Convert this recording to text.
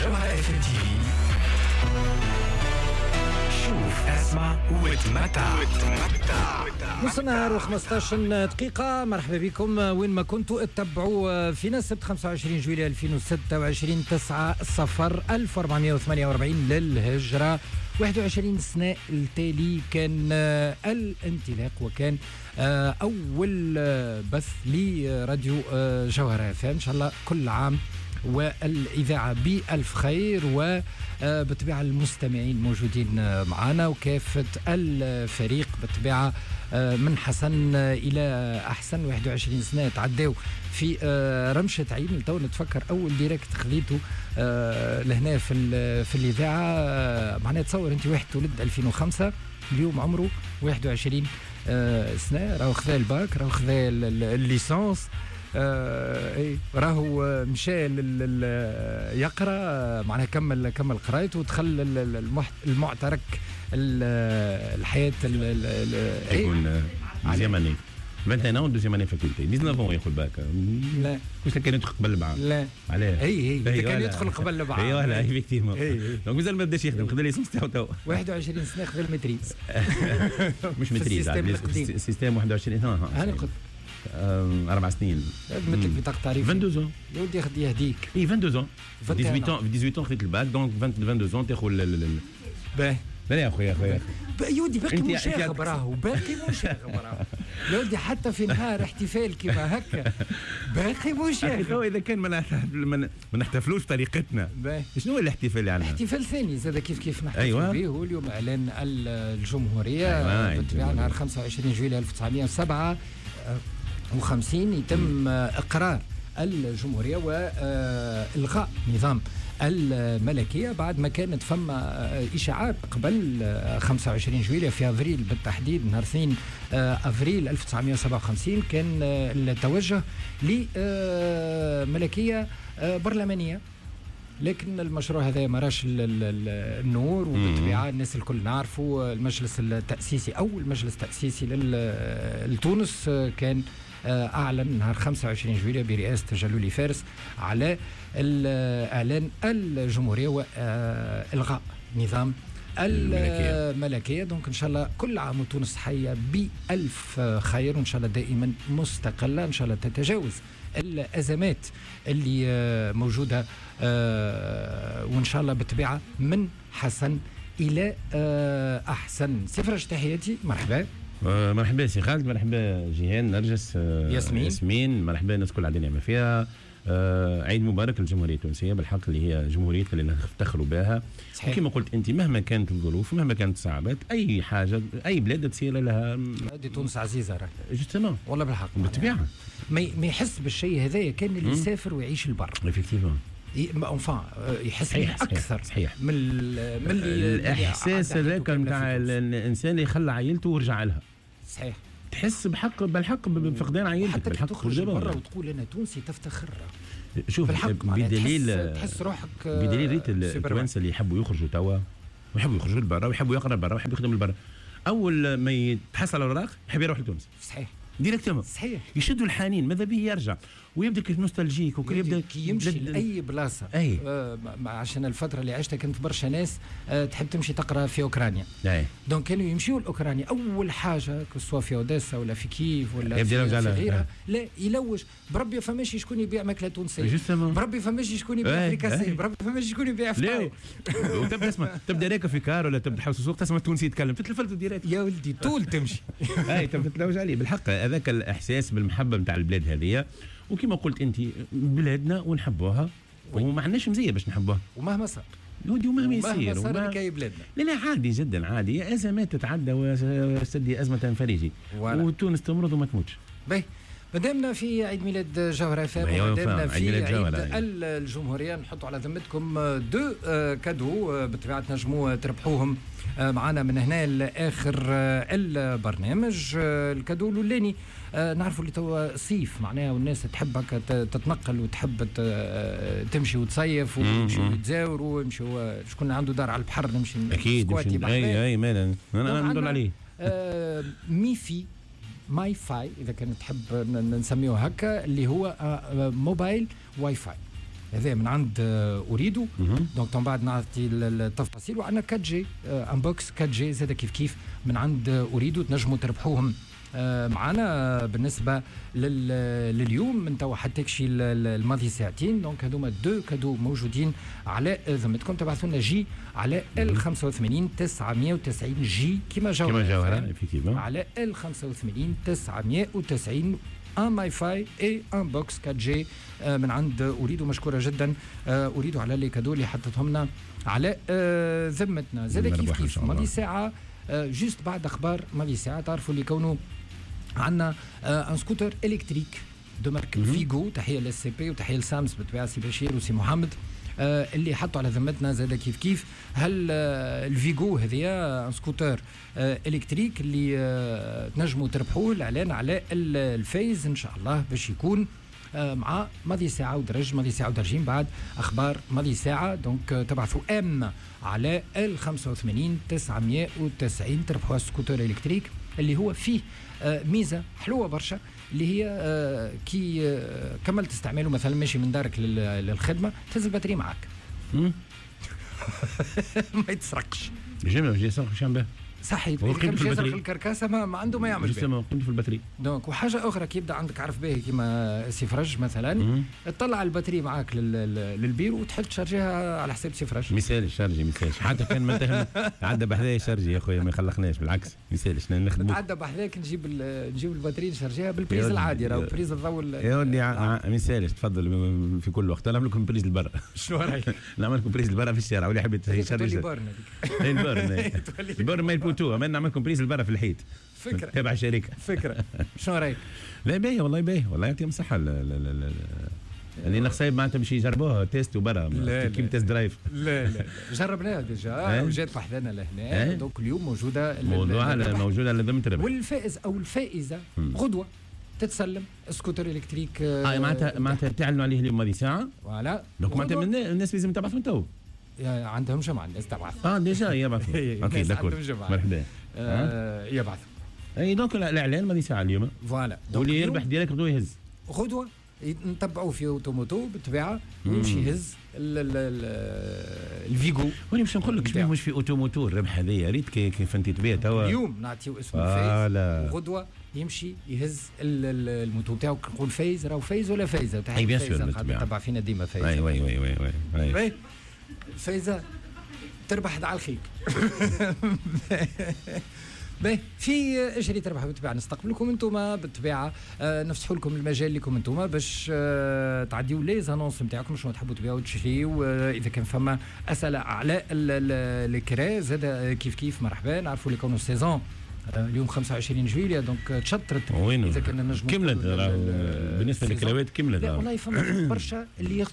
جوهرة اف ام تي في. شوف اسمع وتمتع. نص النهار و15 دقيقة. مرحبا بكم وين ما كنتوا تتبعوا فينا. السبت 25 جويلية 2026 9 صفر 1448 للهجرة. 21 سنة التالي كان الانطلاق وكان أول بث لراديو جوهرة اف ام. إن شاء الله كل عام والإذاعة بألف خير، وبطبيعة المستمعين موجودين معنا وكافة الفريق بطبيعة من حسن إلى أحسن. 21 سنة تعداو في رمشة عين. تو نتفكر أول ديريكت خذيته لهنا في الإذاعة. معناها تصور أنت واحد ولد 2005 اليوم عمره 21 سنة، راهو خذا الباك، راهو خذا الليسانس، راهو مشى يقرا، معناها كمل قرايته ودخل المعترك الحياه يكون ديزيام اني 21 ans دوزيام اني فاكولتي 19 ans ياخذ باك. لا واش كان يدخل قبل البعض؟ لا علاه هي كان يدخل قبل البعض. ايوا لا ايفيكتيفمون. دونك مازال ما بداش يخدم، خذ ليسونس تاعو 21 سنه خذ المتريز. مش متريز السيستم 21. انا قلت 4 سنين مثل بطاقه تعريف 22 يا ودي خدي يهديك. اي 22 18 خذيت الباك، دونك 22 تاخذ باهي. لا يا اخويا يا ودي باقي مشاغب، راهو باقي مشاغب راهو يا ودي، حتى في نهار احتفال كيما هكا باقي مشاغب. اذا كان ما نحتفلوش بطريقتنا، شنو هو الاحتفال اللي عندنا؟ احتفال ثاني زاد كيف نحتفل أيوة. به. هو اليوم اعلان الجمهوريه. أيوة. بالطبيعه نهار 25 جويلية 1957 يتم اقرار الجمهوريه والغاء نظام الملكية، بعد ما كانت فما إشاعات قبل 25 جويلية في أفريل بالتحديد. نهار 2 أفريل 1957 كان التوجه لملكية برلمانية، لكن المشروع هذا ما راش النور. وبالطبيعة الناس الكل نعرفوا المجلس التأسيسي، أول مجلس تأسيسي لتونس كان أعلن نهار 25 جويلية برئاسة جلولي فارس على إعلان الجمهورية وإلغاء نظام الملكية. دونك إن شاء الله كل عام وتونس حية بألف خير، وإن شاء الله دائما مستقلة، إن شاء الله تتجاوز الأزمات اللي موجودة، وإن شاء الله بالطبيعة من حسن إلى أحسن. سفرج تحياتي، مرحبا. مرحبا سي خالد، مرحبا جيهان، نرجس، ياسمين، مرحبا الناس كل عندنا ما فيها. عيد مبارك للجمهورية التونسية بالحق، اللي هي جمهوريتنا اللي نفتخروا بها. وكما قلت أنت، مهما كانت الظروف، مهما كانت الصعوبات، أي حاجة، أي بلاد تصير لها. دي تونس عزيزة راه جوستومون، والله بالحق بالطبيعة. ما يحس بالشيء هذايا كان اللي يسافر ويعيش البر. إفكتيفون يحس أكثر صحيح من الإحساس هذاك نتاع الإنسان اللي يخلى عائلته ورجع لها. صحيح، تحس بالحق بفقدان عائلتك. حتى كي تخرج برا وتقول أنا تونسي تفتخر. شوف بدليل تحس روحك بدليل ريت التوانسه اللي يحبوا يخرجوا توا ويحبوا يخرجوا لبرا ويحبوا يقرا برا ويحبوا يخدموا لبرا، اول ما يتحصل على الاوراق يحب يروح لتونس. صحيح ديريكتومون، صحيح، يشدوا الحنين، ماذا به يرجع ويبدا نوستالجيك وكل يبدا كي يمشي لاي بلاصه. عشان الفتره اللي عشتها كانت برشا ناس تحب تمشي تقرا في اوكرانيا. دونك كانوا يمشيوا لاوكرانيا، اول حاجه سواء في اوديسا ولا في كييف ولا في غيرها، لا يلوج بربي فماشي شكون يبيع ماكله تونسيه، بربي فماشي شكون يبيع فريكاسي، بربي فماشي شكون يبيع فطاو. وتبدا تسمع، تبدا راكب في كار ولا تبدا حوس السوق تسمع التونسي يتكلم، تتلفلت ديريكت يا ولدي طول تمشي. تبدا تلوج عليه بالحق. هذاك الاحساس بالمحبه نتاع البلاد هذه، وكما قلت انت بلادنا ونحبوها وما عندناش مزيه باش نحبوها ومهما صار ودي ومهما يصير كاي بلادنا. لا عادي جدا عادي، ازمات تتعدى وسدي ازمه فريجي وتونس تمرض وما تموتش. باهي، مادامنا في عيد ميلاد جوهرة فام، مادامنا في عيد الجمهورية، نحطوا على ذمتكم دو كادو بطبيعة نجموا تربحوهم معنا من هنا لاخر البرنامج. الكادو الاولاني نعرفوا اللي توا صيف معناها، والناس تحبك تتنقل وتحب تمشي وتصيف ويمشوا يتزاوروا ويمشوا، شكون عنده دار على البحر نمشي اكيد. اي مالا انا ندور عليه. ميفي ماي فاي اذا كانت تحب نسميه هكا، اللي هو موبايل واي فاي. هذا من عند اوريدو. دونك من بعد نعطي التفاصيل. وعندنا 4 جي انبوكس 4 جي زاد كيف من عند اوريدو، تنجموا تربحوهم معنا بالنسبه لليوم من توا حتى كشي الماضي ساعتين. دونك هذوما 2 كادو موجودين على ذمتكم. تبعثوا لنا جي على ال85 990 جي كما جوهره على ال85 990 ان ماي فاي اي ان بوكس 4 جي من عند اوريدو. مشكوره جدا اوريدو على لي كادو اللي حطتهم لنا على ذمتنا. زاد كيف ماضي ساعه جوست بعد اخبار ماضي ساعه تعرفوا اللي كونه عندنا ان سكوتر الكتريك دو مارك فيغو. تحيه للسي بي وتحيه لسامس بالطبيعه سي بشير وسي محمد اللي حطوا على ذمتنا. زاد كيف هل الفيغو هذيا ان سكوتر الكتريك اللي تنجموا تربحوه. الاعلان على الفايز ان شاء الله باش يكون مع ماضي ساعه ودرج ماضي ساعه ودرجين بعد اخبار ماضي ساعه. دونك تبعثوا ام على ال85 990 تربحوا السكوتر الكتريك اللي هو فيه ميزه حلوه برشا اللي هي كي كملت استعماله مثلا ماشي من دارك للخدمه تهز الباتري معك ما يتسرقش. جميل يسرق شنو به صحيح. كان يسرق الكركاسه ما عنده ما يعمل بها قيمته في الباتري. دونك وحاجه اخرى كي يبدا عندك عرف باهي كيما سي فرج مثلا تطلع الباتري معاك للبيرو وتحل تشارجيها على حساب سي فرج. مثال الشارجي مثال حتى كان ما عدى بحذايا شارجي يا خويا ما يخلقناش بالعكس مثال شنو نخدموا عدى بحذاك نجيب الباتري نشارجيها بالبريز العادي راهو بريز الضوء يا ولدي مثال تفضل في كل وقت. انا نعمل لكم بريز البر. شنو رايك؟ نعمل لكم بريز البر في الشارع واللي يحب يشارج البر ما يبوتوها ما نعمل لكم بريز البر في الحيط. فكره تابع شركه فكره. شنو رايك؟ لا باهي والله باهي والله يعطيهم الصحه. اللي نخصايب معناتها باش يجربوها تيست وبرا كيما تيست درايف. لا جربناها ديجا وجات وحدنا لهنا. دونك اليوم موجوده موجوده على ذمة الربح. والفائز او الفائزه غدوه تتسلم سكوتر الكتريك. معناتها تعلنوا عليه اليوم هذه ساعه. فوالا دونك معناتها الناس لازم تبعثوا من تو. عندهم جمعه الناس تبعث. ديجا يبعثوا. اوكي داكور مرحبا. يبعثوا. اي دونك الاعلان ماذا ساعه اليوم. فوالا واللي يربح ديالك غدوه يهز. غدوه نتبعوا في اوتوموتو بالطبيعه ويمشي يهز الفيغو. وانا باش نقول لك مش في اوتوموتو الربح هذايا ريت كيف انت تبيع توا. اليوم نعطيو اسم الفايز وغدوه يمشي يهز الموتو نتاعو. نقول فايز راهو فايز ولا فايزه. اي بيان سور تبع فينا ديما فايز. وي فايزه تربح على الخيك. باهي في اجري تربحوا بالطبيعه نستقبلكم انتم بالطبيعه. نفتحوا لكم المجال لكم انتم باش تعديوا لي زانونس نتاعكم شنو تحبوا تبيعوا وتشريوا. اذا كان فما اسئله على الكرا زاد كيف مرحبا. نعرفوا اللي كونوا السيزون اليوم 25 جويليا دونك تشطرت. اذا كنا نجموا كملت بالنسبه للكراوات كملت. لا والله فما برشا اللي